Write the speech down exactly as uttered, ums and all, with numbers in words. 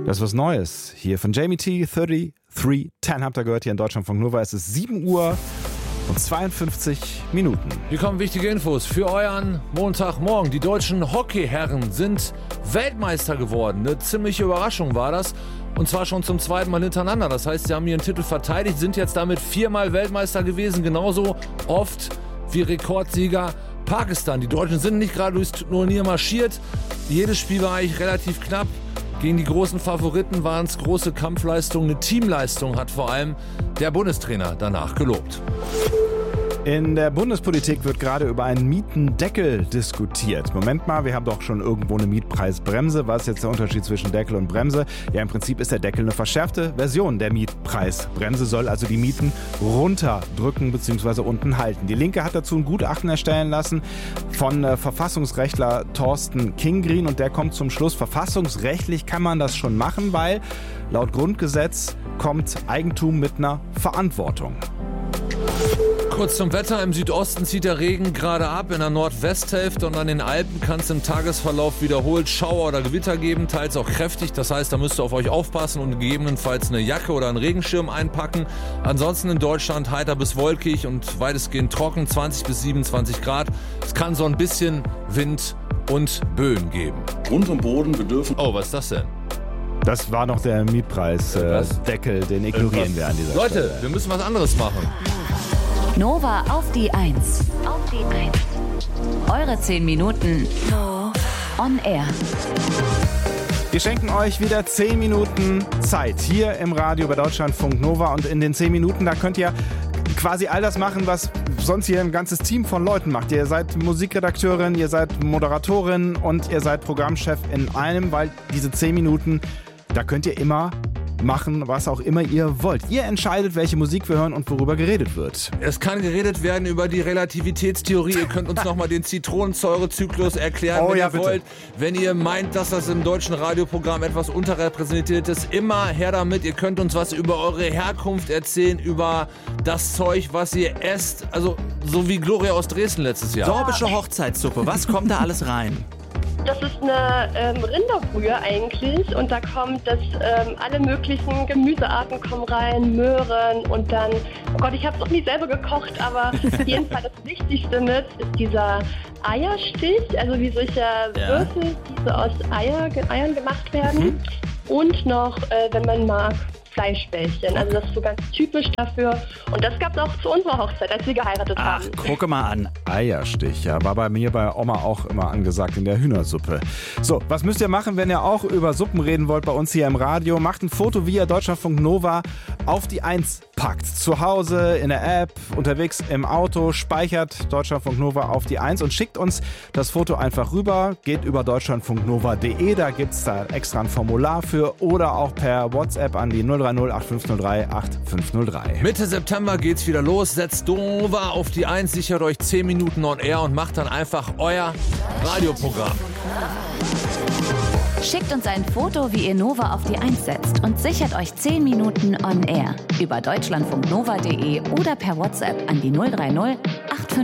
Das ist was Neues hier von Jamie T. dreiunddreißig zehn habt ihr gehört hier in Deutschlandfunk Nova. Es ist sieben Uhr und zweiundfünfzig Minuten. Hier kommen wichtige Infos für euren Montagmorgen. Die deutschen Hockeyherren sind Weltmeister geworden. Eine ziemliche Überraschung war das. Und zwar schon zum zweiten Mal hintereinander. Das heißt, sie haben ihren Titel verteidigt, sind jetzt damit viermal Weltmeister gewesen. Genauso oft wie Rekordsieger Pakistan. Die Deutschen sind nicht gerade durchs Turnier marschiert. Jedes Spiel war eigentlich relativ knapp. Gegen die großen Favoriten waren es große Kampfleistungen. Eine Teamleistung hat vor allem der Bundestrainer danach gelobt. In der Bundespolitik wird gerade über einen Mietendeckel diskutiert. Moment mal, wir haben doch schon irgendwo eine Mietpreisbremse. Was ist jetzt der Unterschied zwischen Deckel und Bremse? Ja, im Prinzip ist der Deckel eine verschärfte Version der Mietpreisbremse, soll also die Mieten runterdrücken bzw. unten halten. Die Linke hat dazu ein Gutachten erstellen lassen von äh, Verfassungsrechtler Thorsten Kingrien und der kommt zum Schluss, verfassungsrechtlich kann man das schon machen, weil laut Grundgesetz kommt Eigentum mit einer Verantwortung. Kurz zum Wetter. Im Südosten zieht der Regen gerade ab, in der Nordwesthälfte und an den Alpen kann es im Tagesverlauf wiederholt Schauer oder Gewitter geben, teils auch kräftig. Das heißt, da müsst ihr auf euch aufpassen und gegebenenfalls eine Jacke oder einen Regenschirm einpacken. Ansonsten in Deutschland heiter bis wolkig und weitestgehend trocken, zwanzig bis siebenundzwanzig Grad. Es kann so ein bisschen Wind und Böen geben. Grund und Boden bedürfen... Oh, was ist das denn? Das war noch der Mietpreisdeckel, äh, den ignorieren wir an dieser Leute, Stelle. Leute, wir müssen was anderes machen. Nova auf die Eins. Auf die Eins. Eure zehn Minuten on air. Wir schenken euch wieder zehn Minuten Zeit hier im Radio bei Deutschlandfunk Nova und in den zehn Minuten, da könnt ihr quasi all das machen, was sonst hier ein ganzes Team von Leuten macht. Ihr seid Musikredakteurin, ihr seid Moderatorin und ihr seid Programmchef in einem, weil diese zehn Minuten, da könnt ihr immer machen, was auch immer ihr wollt. Ihr entscheidet, welche Musik wir hören und worüber geredet wird. Es kann geredet werden über die Relativitätstheorie. Ihr könnt uns nochmal den Zitronensäurezyklus erklären, oh, wenn ja, ihr bitte. wollt. Wenn ihr meint, dass das im deutschen Radioprogramm etwas unterrepräsentiert ist, immer her damit. Ihr könnt uns was über eure Herkunft erzählen, über das Zeug, was ihr esst. Also so wie Gloria aus Dresden letztes Jahr. Sorbische Hochzeitssuppe, was kommt da alles rein? Das ist eine ähm, Rinderbrühe eigentlich und da kommt das, ähm, alle möglichen Gemüsearten kommen rein, Möhren und dann, oh Gott, ich habe es noch nie selber gekocht, aber auf jeden Fall das Wichtigste mit ist dieser Eierstich, also wie solche ja. Würfel, die so aus Eier, Eiern gemacht werden mhm. und noch, äh, wenn man mag, Fleischbällchen. Also das ist so ganz typisch dafür. Und das gab es auch zu unserer Hochzeit, als wir geheiratet Ach, haben. gucke mal an. Eierstich, ja, war bei mir bei Oma auch immer angesagt in der Hühnersuppe. So, was müsst ihr machen, wenn ihr auch über Suppen reden wollt bei uns hier im Radio? Macht ein Foto, wie ihr Deutschlandfunk Nova auf die Eins packt. Zu Hause, in der App, unterwegs im Auto, speichert Deutschlandfunk Nova auf die Eins und schickt uns das Foto einfach rüber. Geht über deutschlandfunknova punkt de, da gibt es da extra ein Formular für oder auch per WhatsApp an die null drei null acht fünf null drei acht fünf null drei. Mitte September geht's wieder los. Setzt Nova auf die Eins, sichert euch zehn Minuten on air und macht dann einfach euer Radioprogramm. Schickt uns ein Foto, wie ihr Nova auf die Eins setzt und sichert euch zehn Minuten on air über deutschlandfunknova punkt de oder per WhatsApp an die null drei null acht fünf